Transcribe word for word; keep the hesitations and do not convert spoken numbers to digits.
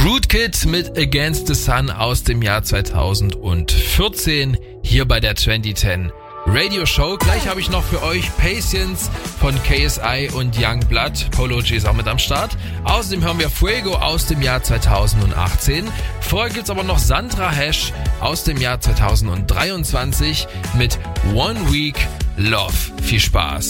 Rootkid mit Against the Sun aus dem Jahr zweitausendvierzehn hier bei der zwanzig zehn Radio Show. Gleich habe ich noch für euch Patience von K S I und Youngblood. Polo G ist auch mit am Start. Außerdem hören wir Fuego aus dem Jahr zweitausendachtzehn. Vorher gibt's aber noch Sandra Hash aus dem Jahr zweitausenddreiundzwanzig mit One Week Love. Viel Spaß.